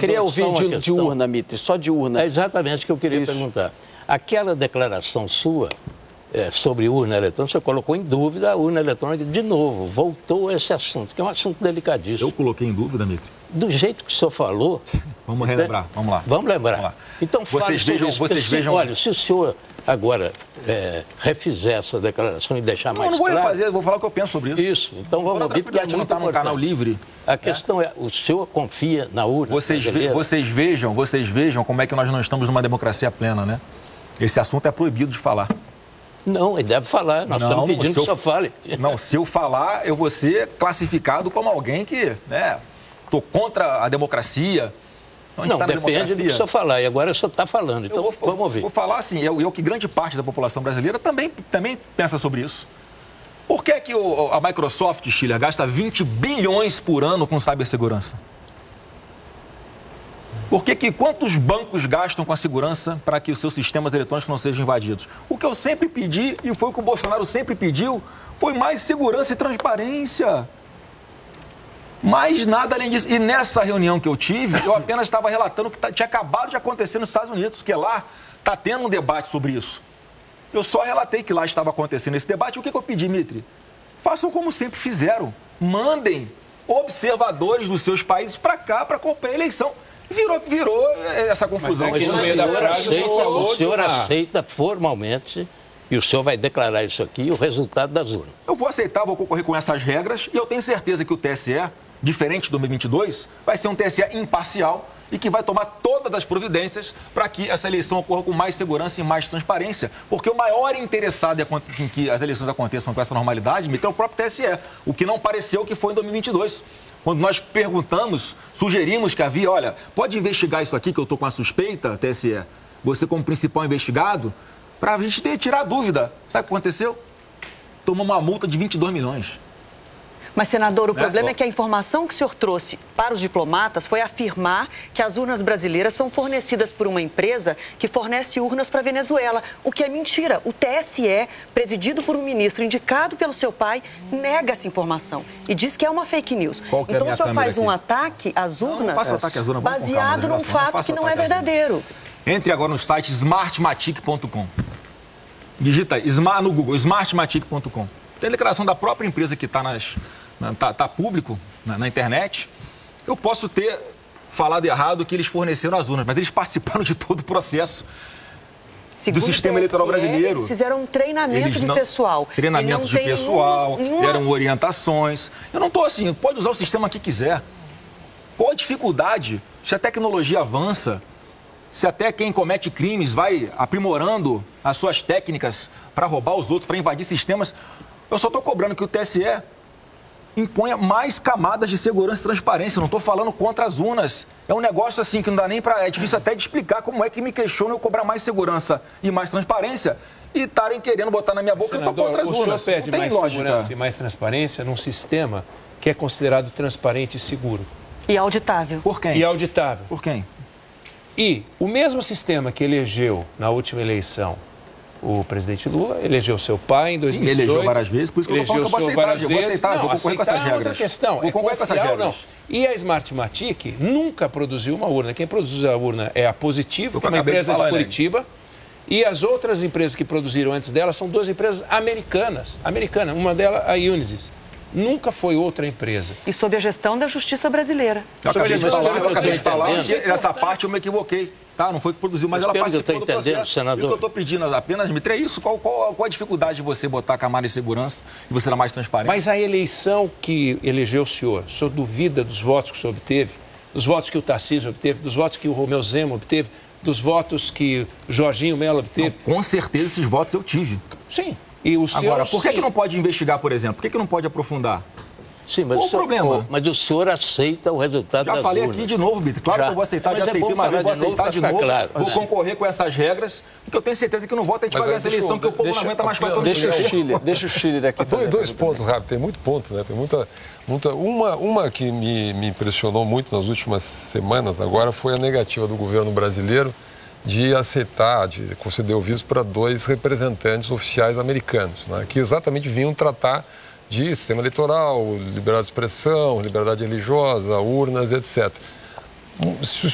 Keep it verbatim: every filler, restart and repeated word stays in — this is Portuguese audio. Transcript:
queria ouvir de, de urna, Mitre, só de urna. É exatamente o que eu queria Isso. perguntar. Aquela declaração sua é, sobre urna eletrônica, você colocou em dúvida a urna eletrônica de novo, voltou a esse assunto, que é um assunto delicadíssimo. Eu coloquei em dúvida, Mitre? Do jeito que o senhor falou... Vamos relembrar, vamos lá. Vamos lembrar. Vamos lá. Então, vocês vejam, isso, vocês se, vejam... Olha, se o senhor agora é, refizer essa declaração e deixar não, mais não, não vou claro... refazer, vou falar o que eu penso sobre isso. Isso, então vamos ouvir, porque é muito não tá num canal livre. A questão é, é o senhor confia na urna vocês, ve, vocês vejam, vocês vejam como é que nós não estamos numa democracia plena, né? Esse assunto é proibido de falar. Não, ele deve falar, nós não, estamos pedindo que o senhor fale. Não, se eu falar, eu vou ser classificado como alguém que, né, estou contra a democracia. Não, não tá depende do que o senhor falar, e agora o senhor está falando, então vou, vamos ouvir. Vou falar assim, eu, eu que grande parte da população brasileira também, também pensa sobre isso. Por que, que o, a Microsoft, Chile, gasta vinte bilhões por ano com cibersegurança? Por que que quantos bancos gastam com a segurança para que os seus sistemas eletrônicos não sejam invadidos? O que eu sempre pedi, e foi o que o Bolsonaro sempre pediu, foi mais segurança e transparência. Mais nada além disso. E nessa reunião que eu tive, eu apenas estava relatando o que tinha acabado de acontecer nos Estados Unidos, que lá está tendo um debate sobre isso. Eu só relatei que lá estava acontecendo esse debate. O que, que eu pedi, Mitre? Façam como sempre fizeram. Mandem observadores dos seus países para cá para acompanhar a eleição. Virou, virou essa confusão. Mas, mas o senhor, aceita, o senhor aceita formalmente, e o senhor vai declarar isso aqui, o resultado das urnas. Eu vou aceitar, vou concorrer com essas regras, e eu tenho certeza que o T S E, diferente de dois mil e vinte e dois, vai ser um T S E imparcial e que vai tomar todas as providências para que essa eleição ocorra com mais segurança e mais transparência. Porque o maior interessado em que as eleições aconteçam com essa normalidade é o próprio T S E, o que não pareceu que foi em dois mil e vinte e dois. Quando nós perguntamos, sugerimos que havia, olha, pode investigar isso aqui que eu estou com a suspeita, T S E, você como principal investigado, para a gente ter, tirar a dúvida. Sabe o que aconteceu? Tomou uma multa de vinte e dois milhões. Mas, senador, o é, problema ó. é que a informação que o senhor trouxe para os diplomatas foi afirmar que as urnas brasileiras são fornecidas por uma empresa que fornece urnas para a Venezuela, o que é mentira. O T S E, presidido por um ministro indicado pelo seu pai, nega essa informação e diz que é uma fake news. Qual que é então, a o senhor faz aqui? um ataque às urnas, não, não faço ataque às urnas baseado calma, num fato que não é verdadeiro. Entre agora no site smartmatic ponto com. Digita no Google, smartmatic ponto com. Tem a declaração da própria empresa que está nas... Está tá público na, na internet. Eu posso ter falado errado que eles forneceram as urnas, mas eles participaram de todo o processo Segundo do sistema T S E, eleitoral brasileiro. Eles fizeram um treinamento eles de não, pessoal. Treinamento de pessoal, nenhum, deram orientações. Eu não estou assim, pode usar o sistema que quiser. Qual a dificuldade? Se a tecnologia avança, se até quem comete crimes vai aprimorando as suas técnicas para roubar os outros, para invadir sistemas, eu só estou cobrando que o T S E imponha mais camadas de segurança e transparência. Eu não estou falando contra as urnas. É um negócio assim que não dá nem para... É difícil até de explicar como é que me questiona eu cobrar mais segurança e mais transparência e estarem querendo botar na minha boca que eu estou contra as urnas. O senhor pede mais lógica. segurança e mais transparência num sistema que é considerado transparente e seguro. E auditável. Por quem? E auditável. Por quem? E o mesmo sistema que elegeu na última eleição o presidente Lula, elegeu seu pai em dois mil e dezoito. Sim, elegeu várias vezes, por isso que eu estou falando que eu vou aceitar, eu vou aceitar, não, eu vou concorrer com essas regras. Outra questão, vou é concorrer com essas regras. Não. E a Smartmatic nunca produziu uma urna. Quem produz a urna é a Positivo, que é uma empresa de, falar, de Curitiba. Né? E as outras empresas que produziram antes dela são duas empresas americanas. Americana, uma delas a Unisys. Nunca foi outra empresa. E sob a gestão da Justiça Brasileira. Eu acabei de falar, eu acabei de falar, nessa parte eu me equivoquei. Tá, não foi que produziu, mas ela participou do processo. Senador. E o que eu estou pedindo apenas, Mitre, é isso. Qual, qual, qual a dificuldade de você botar a camada de segurança e você ser mais transparente? Mas a eleição que elegeu o senhor, o senhor duvida dos votos que o senhor obteve? Dos votos que o Tarcísio obteve? Dos votos que o Romeu Zema obteve? Dos votos que o Jorginho Mello obteve? Não, com certeza esses votos eu tive. Sim. E o senhor... Agora, por que, que não pode investigar, por exemplo? Por que, que não pode aprofundar? Sim, mas Qual o senhor, problema? Mas o senhor aceita o resultado já das falei urnas. aqui de novo, Bito. Claro já. que eu vou aceitar, mas já é aceitei uma vez, vou aceitar de novo. Claro. Vou concorrer com essas regras, porque eu tenho certeza que no voto a gente mas vai ganhar essa eleição, porque o povo não aguenta mais para todo Deixa o Chile, deixa o Chile daqui. Dois, dois pontos rápidos, tem muito ponto, né? Tem muita, muita... Uma, uma que me, me impressionou muito nas últimas semanas agora foi a negativa do governo brasileiro de aceitar, de conceder o visto para dois representantes oficiais americanos, né? Que exatamente vinham tratar de sistema eleitoral, liberdade de expressão, liberdade religiosa, urnas, etcétera. Se